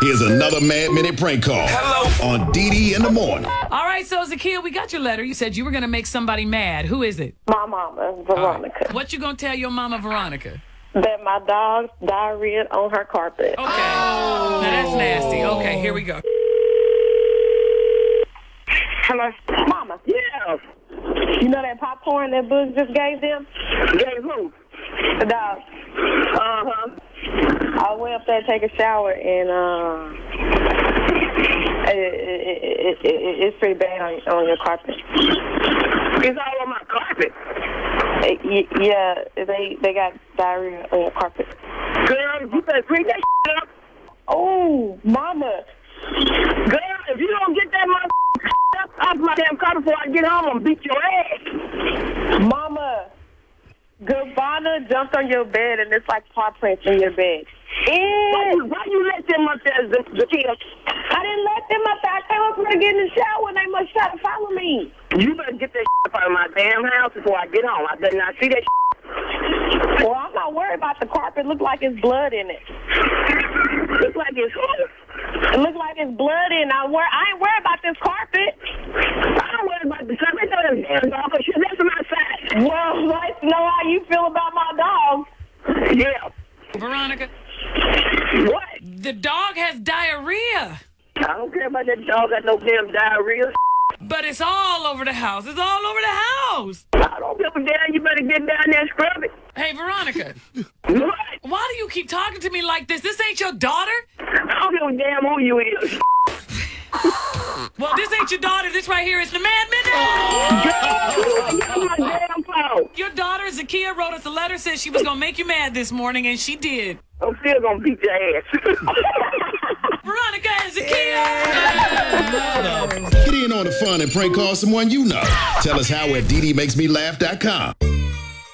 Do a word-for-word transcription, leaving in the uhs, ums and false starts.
Here's another Mad Minute prank call. Hello. On Dee Dee in the morning. All right, so Zakia, we got your letter. You said you were going to make somebody mad. Who is it? My mama, Veronica. Right. What you going to tell your mama, Veronica? That my dog's diarrhea on her carpet. Okay. Oh. Now that's nasty. Okay, here we go. Hello? Mama. Yeah. You know that popcorn that Boogs just gave them? Gave who? The dog. Uh-huh. I went up there to take a shower, and uh, it, it, it, it, it's pretty bad on, on your carpet. It's all on my carpet. It, yeah, they they got diarrhea on your carpet. Girl, you better clean that shit up. Oh, Mama. Girl, if you don't get that mother up off my damn carpet before I get home, I'm gonna beat your ass. Mama. Gabbana jumped on your bed, and it's like paw prints in your bed. Why you, why you let them up there, the, the kids? I didn't let them up there. I came up here to get in the shower, and they must try to follow me. You better get that shit up out of my damn house before I get home. I better not see that shit. Well, I'm not worried about the carpet. It looks like there's blood in it. Looks like it's hard. It looks like there's blood in it. I, wor- I ain't worried about this carpet. I don't worry about the carpet. Know them damn dog, but she left them outside. Well, I'd like to know how you feel about my dog. Yeah. Veronica. What? The dog has diarrhea. I don't care about that dog got no damn diarrhea. But it's all over the house. It's all over the house. I don't give a damn. You better get down there and scrub it. Hey, Veronica. What? Why do you keep talking to me like this? This ain't your daughter? I don't give a damn who you is. Well, this ain't your daughter. This right here is the Mad Minute. Oh, get on my damn phone. Your daughter, Zakia, wrote us a letter, said she was going to make you mad this morning, and she did. I'm still going to beat your ass. Veronica and Zakia. Get in on the fun and prank call someone you know. Tell us how at Dee Dee Makes Me Laugh dot com.